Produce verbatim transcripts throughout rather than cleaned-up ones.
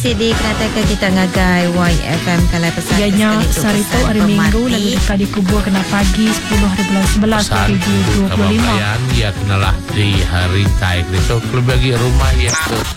Sidi keratakan kita ngagai Y F M kalau pesan ianya sarito hari minggu lalu dekat dikubur kena pagi sepuluh hari bulan sebelas dua ribu dua puluh lima. Ya kenalah di hari taik itu lebih bagi rumah ya.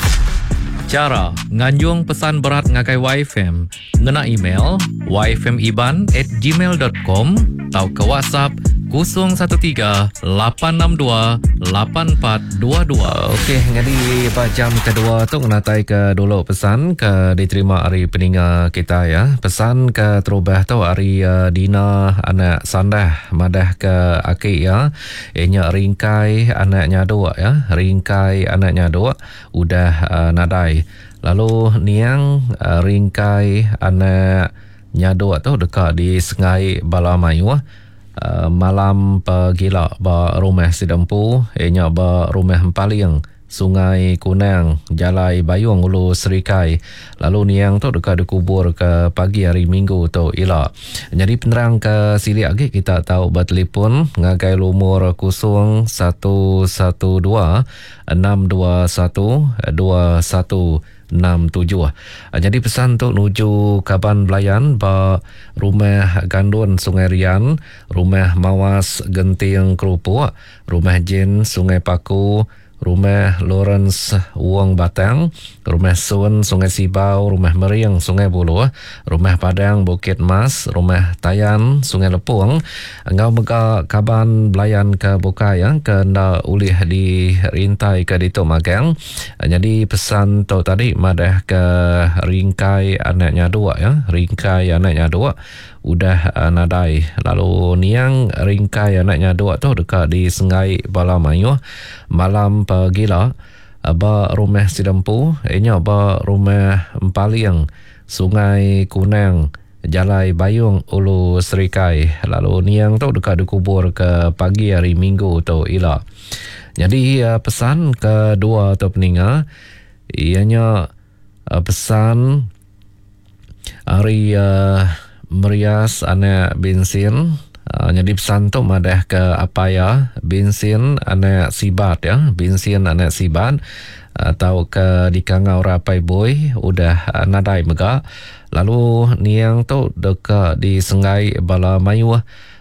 Cara nganjung pesan berat ngagai Y F M ngena email y f m iban at gmail dot com atau ke WhatsApp kosong satu tiga lapan enam dua lapan empat dua dua. Okey, jadi pada jam kedua tu ngenatai ke dulu pesan ke diterima hari peninga kita ya. Pesan ke terubah tu hari uh, Dina anak sandah madah ke akik ya. Inya ringkai anaknya dua ya. Ringkai anaknya dua udah uh, nadai. Lalu niang uh, ringkai anaknya dua tu dekat di Sengai Balamayu. Uh, malam pagila ba rumah Sidempu inya ba rumah Empaliang Sungai Kunang Jalai Bayung Ulu Serikai. Lalu niang tu dekat dikubur ke pagi hari Minggu tu ila. Jadi penerang ke sili lagi kita tahu bertelefon ngagai lumur kosong satu satu dua enam dua satu dua satu enam tujuh. Jadi pesan tu nuju Kaban Belayan ba rumah Gandun Sungai Rian, rumah Mawas Genting Kerupuk, rumah Jin Sungai Paku, rumah Lawrence Wong Batang, rumah Sun Sungai Sibau, rumah Meriang Sungai Buloh, rumah Padang Bukit Mas, rumah Tayan Sungai Lepung. Engau mega Kaban Belayan ke Bukai ya, ke nda ulih di rintai ke ditu magang. Jadi pesan tu tadi madah ke ringkai anaknya dua ya, ringkai anaknya dua udah uh, nadai. Lalu niang ringkai anaknya dua tu dekat di Sengai Balamayu malam pagila ba rumah Sidempu inya ba rumah Empaliang Sungai Kunang Jalai Bayung Ulu Serikai. Lalu niang tu dekat dikubur ke pagi hari Minggu tu ila. Jadi uh, pesan kedua tu peninga ianya uh, pesan hari uh, merias anak bensin. Uh, jadi pesan tu madah ke apa ya, bensin anak sibat ya, bensin anak sibat atau ke di Kangau Rapai Boy udah uh, nadai mega. Lalu niang tu dekat di Sengai Balamayu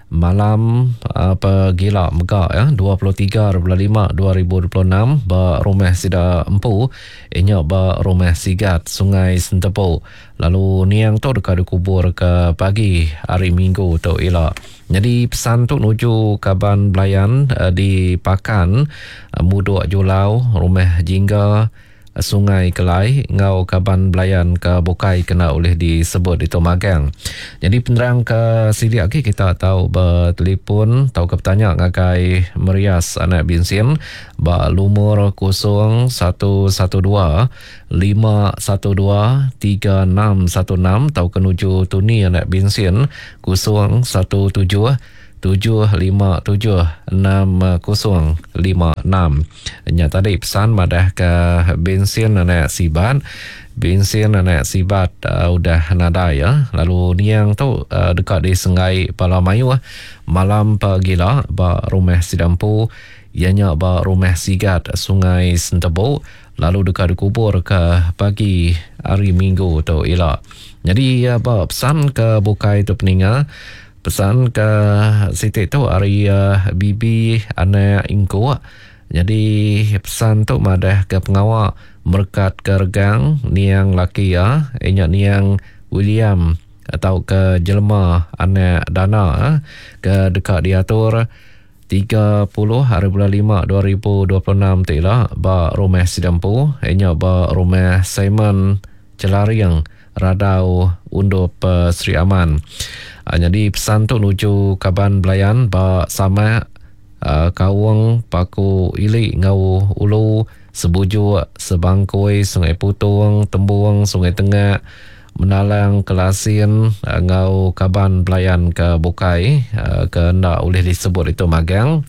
malam apa uh, gila mega ya dua puluh tiga bulan lima dua ribu dua puluh enam ba rumah Sida Empu inya ba rumah Sigat Sungai Sentepu. Lalu niang tu dekat dikubur ke pagi hari Minggu tu ila. Jadi pesan tu nuju Kaban Belayan uh, di Pakan uh, Muduk Julau rumah Jingga Sungai Kelai ngau Kaban Belayan ke Bukai kena oleh disebut itu magang. Jadi penerang ke sili lagi kita tahu bertelefon tahu ke bertanya ngagai merias anak bensin ba lumur kosong satu satu dua lima satu dua tiga enam satu enam tahu kenuju tuni anak bensin kosong satu tujuh tujuh lima tujuh enam kosong lima enam. Nya tadi pesan madah ke bensin anak sibat. Bensin anak sibat uh, udah nadai ya. Lalu niang tu uh, dekat di Sengai Balamayu malam pagila ba rumah Sidempu ianya ba rumah Sigat Sungai Sentepu. Lalu dekat dikubur ke pagi hari Minggu tu ila. Jadi apa uh, pesan ke Bukai tu peninga. Pesan ke Siti tu hari uh, bibi anak ingku. Jadi pesan tu madah ke pengawal Merkat Kergang niang laki ya, inya niang William atau ke jelma anak dana ke dekat diatur tiga puluh hari bulan lima dua ribu dua puluh enam tu lah ba rumah Sidempu inya ba rumah Simon Celariang Radau Undup uh, Sri Aman. Uh, jadi pesan tu nuju Kaban Belayan ba sama uh, Kawang Paku Ili Ngau Ulu Sebuju Sebangkoi Sungai Putung Tembuang Sungai Tengah Menalang Kelasin uh, Ngau Kaban Belayan ke Bukai uh, ke ndak boleh disebut itu magang.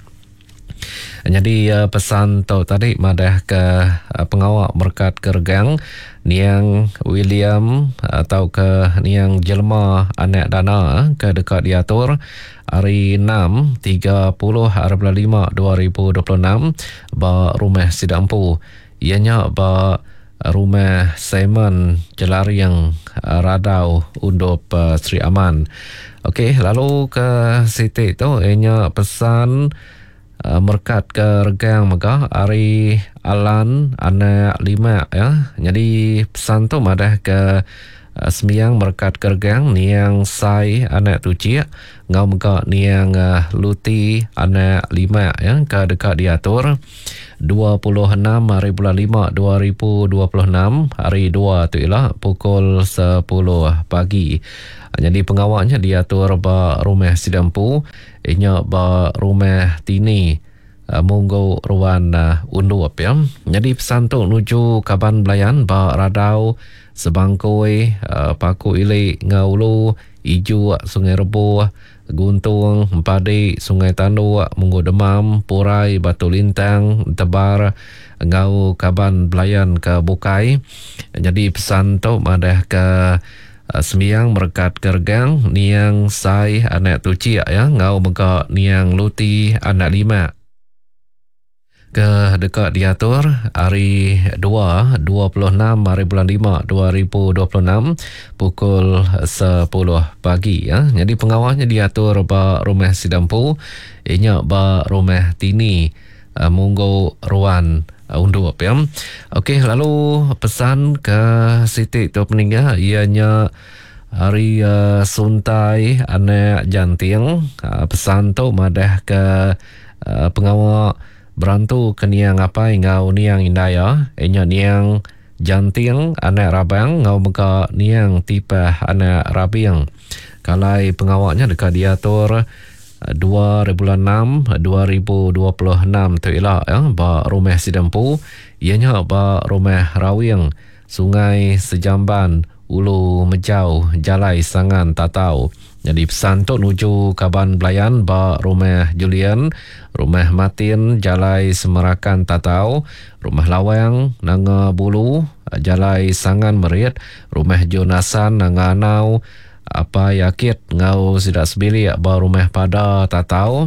Jadi uh, pesan tu tadi madah ke uh, pengawal Merkat Kergang niang William atau ke niang jelma anak dana ke dekat diatur hari enam tiga puluh hari bulan lima dua ribu dua puluh enam ba rumah Sidempu ianya ba rumah Simon Jelariang uh, Radau Undup uh, Sri Aman. Okey, lalu ke Siti tu ianya pesan uh, merkat ke regang megah Ari Alan anak lima ya. Jadi pesan tu madah ke uh, semiang merkat ke regang niang sai anak tuci ngau megah niang uh, luti anak lima ya ke dekat diatur dua puluh enam hari bulan lima dua ribu dua puluh enam hari dua tu ialah pukul sepuluh pagi. Jadi pengawalnya diatur ba rumah Sidampu inya ba rumah Tini uh, Munggu Ruan uh, Undup ya. Jadi pesan tu nuju Kaban Belayan ba Radau Sebangkoi uh, Paku Ilik Ngaulu Iju Sungai Rebu Guntung, Empadi, Sungai Tandu, Munggu Demam, Purai, Batu Lintang, Tebar, Ngau Kaban Belayan ke Bukai. Jadi pesan tu madah ke uh, semiang merkat kergang niang sai anak tuci ya, ngau mengka niang luti anak lima. Ke dekat diatur hari dua, dua puluh enam hari bulan lima dua ribu dua puluh enam pukul sepuluh pagi ya. Jadi pengawalnya diatur ba rumah Sidampu inya ba rumah Tini uh, Munggu Ruan uh, Undup ya. Okey, lalu pesan ke Siti tu peninggal ianya hari uh, Suntai anak janting uh, pesan tu madah ke uh, pengawal berantu ke niang apa ngau niang indaya inya niang janting anak rabang ngau meka niang tipah anak rabing. Kalai pengawaknya dekat diatur dua bulan enam dua ribu dua puluh enam tu ialah ya, ba rumah Sidampu ianya ba rumah Rawing Sungai Sejamban Ulu Mejau Jalai Sangan Tatau. Jadi pesan tu nuju Kaban Belayan ba rumah Julian, rumah Matin Jalai Semerakan Tatau, rumah Lawang Nanga Bulu Jalai Sangan Merit, rumah Jonasan Nanga Anau apa yakit ngau sidak sebili ba rumah Pada Tatau,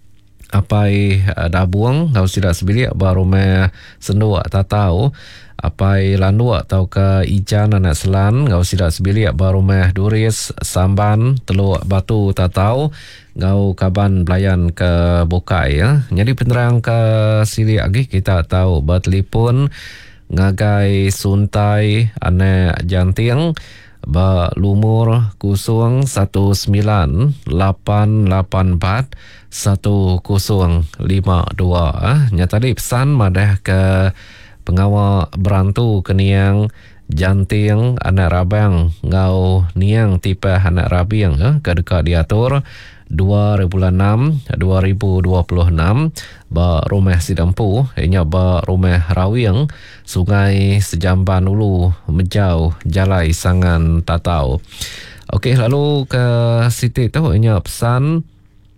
apai Dabuang ngau sidak sebili ba rumah Sendu Tatau, apai landu atau ke Ijan anak Selan ngau sidak sebili ba rumah Duris Samban Teluk Batu Tatau ngau Kaban Belayan ke Bukai ya. Jadi penerang ke sili lagi kita tahu ba telefon ngagai Suntai anak janting ba lumur kusung satu sembilan lapan lapan empat satu kosong lima dua ah. Nyata tadi pesan madah ke pengawal berantu ke niang janting anak rabang ngau niang tipah anak rabing eh, ke dekat diatur dua bulan enam dua ribu dua puluh enam ba rumah Sidampu inya ba rumah Rawing Sungai Sejamban Ulu Mejau Jalai Sangan Tatau. Okey, lalu ke Siti tu inya pesan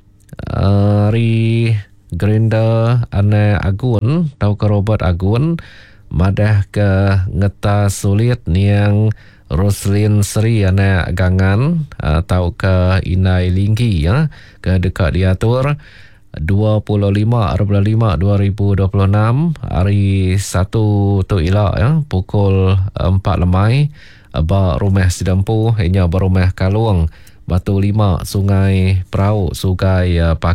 uh, ri Gerinda anak Agun tau ke Robert Agun madah ke ngeta sulit niang Roslin Seri anak Gangan uh, tau ke Inai Linggi ya ke dekat diatur dua puluh lima bulan lima dua ribu dua puluh enam hari satu tu ialah ya pukul empat lemai ba rumah Sidampu inya ba rumah Kalung Batu Lima Sungai Perau Sungai uh,